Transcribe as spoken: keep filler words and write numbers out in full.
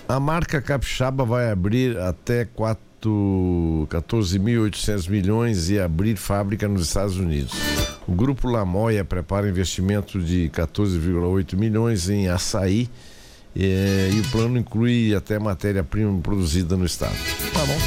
A marca Capixaba vai abrir até quatorze mil e oitocentos milhões e abrir fábrica nos Estados Unidos. O Grupo Lamoia prepara investimento de quatorze vírgula oito milhões em açaí, eh, e o plano inclui até matéria-prima produzida no estado. Tá bom.